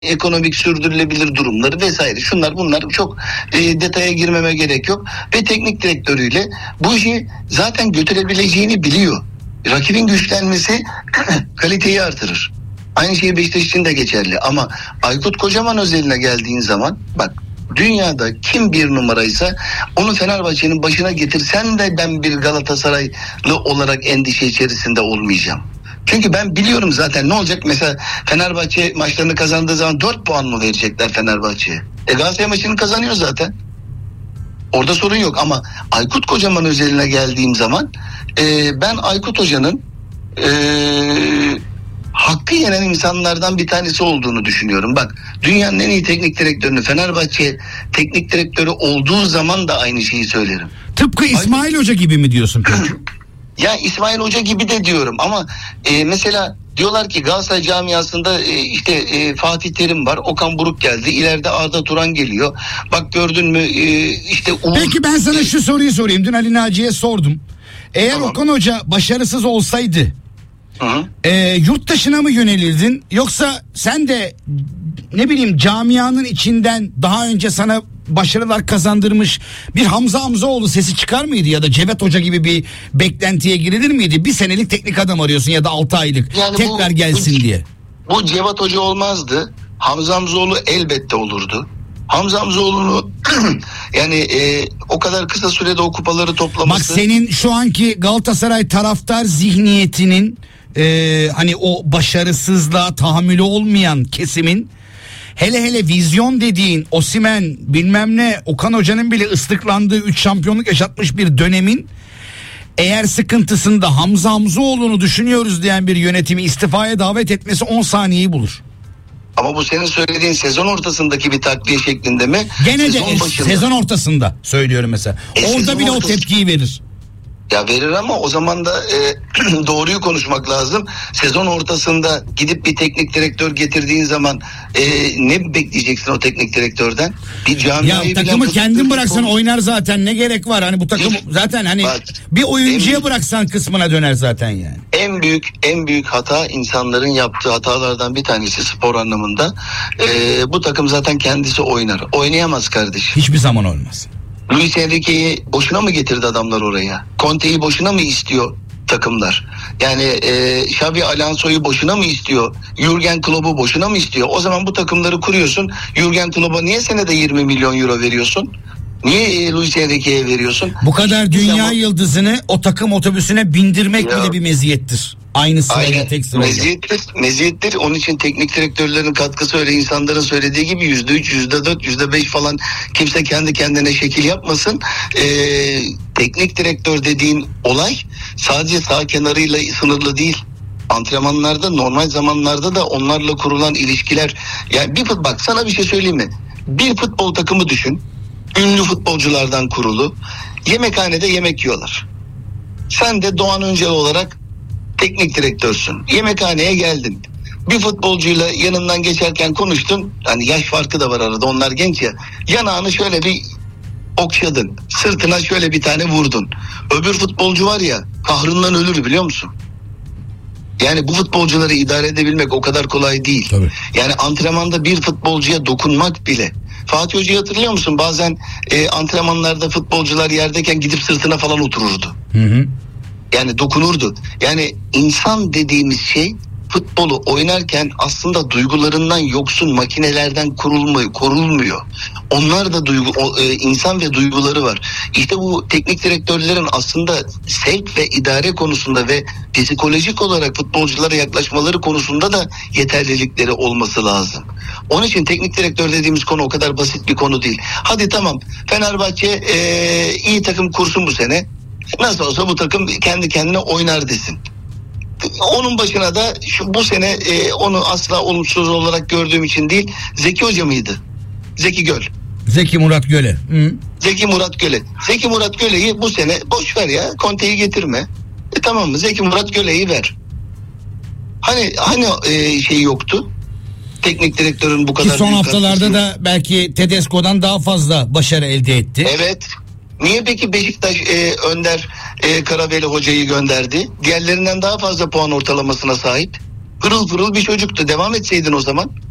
ekonomik sürdürülebilir durumları vesaire, şunlar bunlar, çok detaya girmeme gerek yok. Ve teknik direktörüyle bu işi zaten götürebileceğini biliyor. Rakibin güçlenmesi kaliteyi artırır. Aynı şey Beşiktaş için de geçerli. Ama Aykut Kocaman özeline geldiğin zaman bak, dünyada kim bir numaraysa onu Fenerbahçe'nin başına getirsen de ben bir Galatasaraylı olarak endişe içerisinde olmayacağım. Çünkü ben biliyorum zaten ne olacak. Mesela Fenerbahçe maçlarını kazandığı zaman 4 puan mı verecekler Fenerbahçe'ye? Galatasaray maçını kazanıyor zaten. Orada sorun yok ama Aykut Kocaman özeline geldiğim zaman ben Aykut Hoca'nın hakkı yenen insanlardan bir tanesi olduğunu düşünüyorum. Bak, dünyanın en iyi teknik direktörünü Fenerbahçe teknik direktörü olduğu zaman da aynı şeyi söylerim. Tıpkı İsmail Hoca gibi mi diyorsun peki? Ya İsmail Hoca gibi de diyorum ama mesela diyorlar ki Galatasaray camiasında Fatih Terim var, Okan Buruk geldi, ileride Arda Turan geliyor. Bak gördün mü Uğur... Peki ben sana şu soruyu sorayım. Dün Ali Naci'ye sordum. Eğer tamam, Okan Hoca başarısız olsaydı yurt dışına mı yönelirdin, yoksa sen de ne bileyim camianın içinden daha önce sana başarılar kazandırmış bir Hamza Hamzaoğlu sesi çıkar mıydı, ya da Cevat Hoca gibi bir beklentiye girilir miydi? Bir senelik teknik adam arıyorsun ya da 6 aylık, yani tekrar gelsin diye. Bu Cevat Hoca olmazdı. Hamza Hamzaoğlu elbette olurdu. Hamza Hamzaoğlu'nu yani o kadar kısa sürede o kupaları toplaması. Bak, senin şu anki Galatasaray taraftar zihniyetinin hani o başarısızlığa tahammülü olmayan kesimin, hele vizyon dediğin Osimhen bilmem ne, Okan Hoca'nın bile ıslıklandığı 3 şampiyonluk yaşatmış bir dönemin eğer sıkıntısında Hamza Hamzaoğlu'nu düşünüyoruz diyen bir yönetimi istifaya davet etmesi 10 saniyeyi bulur. Ama bu senin söylediğin sezon ortasındaki bir takviye şeklinde mi? Gene de sezon ortasında söylüyorum mesela. Orada bile o tepkiyi verir. Ya verir ama o zaman da doğruyu konuşmak lazım. Sezon ortasında gidip bir teknik direktör getirdiğin zaman ne bekleyeceksin o teknik direktörden? Bir camiayı, ya takımı kendin bıraksan oynar zaten, ne gerek var? Hani bu takım zaten hani bak, bir oyuncuya bıraksan kısmına döner zaten yani. En büyük hata, insanların yaptığı hatalardan bir tanesi spor anlamında. Bu takım zaten kendisi oynar. Oynayamaz kardeşim. Hiçbir zaman olmaz. Luis Enrique'yi boşuna mı getirdi adamlar oraya? Conte'yi boşuna mı istiyor takımlar? Yani Xabi Alonso'yu boşuna mı istiyor? Jürgen Klopp'u boşuna mı istiyor? O zaman bu takımları kuruyorsun. Jürgen Klopp'a niye senede 20 milyon euro veriyorsun? Niye Luis Enrique'ye veriyorsun? Bu kadar dünya yıldızını o takım otobüsüne bindirmek bile bir meziyettir. Aynı sırayla, tek sırayla. Meziyettir. Onun için teknik direktörlerin katkısı, öyle insanların söylediği gibi %3, %4, %5 falan, kimse kendi kendine şekil yapmasın. Teknik direktör dediğin olay sadece sağ kenarıyla sınırlı değil. Antrenmanlarda, normal zamanlarda da onlarla kurulan ilişkiler. Yani bak sana bir şey söyleyeyim mi? Bir futbol takımı düşün. Ünlü futbolculardan kurulu. Yemekhanede yemek yiyorlar. Sen de Doğan Öncel olarak teknik direktörsün. Yemekhaneye geldin. Bir futbolcuyla yanından geçerken konuştun. Hani yaş farkı da var arada, onlar genç ya. Yanağını şöyle bir okşadın. Sırtına şöyle bir tane vurdun. Öbür futbolcu var ya, kahrından ölür, biliyor musun? Yani bu futbolcuları idare edebilmek o kadar kolay değil. Tabii. Yani antrenmanda bir futbolcuya dokunmak bile. Fatih Hoca'yı hatırlıyor musun? Bazen antrenmanlarda futbolcular yerdeyken gidip sırtına falan otururdu. Hı. Yani dokunurdu. Yani insan dediğimiz şey futbolu oynarken aslında duygularından yoksun makinelerden korulmuyor. Onlar da insan ve duyguları var. İşte bu teknik direktörlerin aslında sevk ve idare konusunda ve psikolojik olarak futbolculara yaklaşmaları konusunda da yeterlilikleri olması lazım. Onun için teknik direktör dediğimiz konu o kadar basit bir konu değil. Hadi tamam, Fenerbahçe iyi takım kursun bu sene. Nasıl olsa bu takım kendi kendine oynar desin. Onun başına da bu sene onu asla olumsuz olarak gördüğüm için değil, Zeki Hoca mıydı? Zeki Göl. Zeki Murat Göle. Hı. Zeki Murat Göle. Zeki Murat Göle'yi bu sene boş ver ya. Conte'yi getirme. Tamam mı? Zeki Murat Göle'yi ver. Hani şey yoktu. Teknik direktörün bu kadar. Ki son haftalarda da belki Tedesco'dan daha fazla başarı elde etti. Evet. Niye peki Beşiktaş Önder Karabeli hocayı gönderdi? Diğerlerinden daha fazla puan ortalamasına sahip. Pırıl pırıl bir çocuktu. Devam etseydin o zaman.